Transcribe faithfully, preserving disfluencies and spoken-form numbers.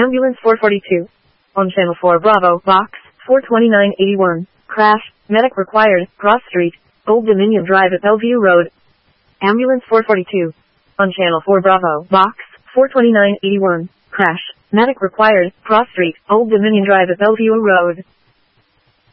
Ambulance four forty-two. On Channel four Bravo, Box four twenty-nine eighty-one. Crash. Medic required. Cross Street. Old Dominion Drive at Bellevue Road. Ambulance four forty-two. On Channel four Bravo, Box four twenty-nine eighty-one. Crash. Medic required. Cross Street. Old Dominion Drive at Bellevue Road.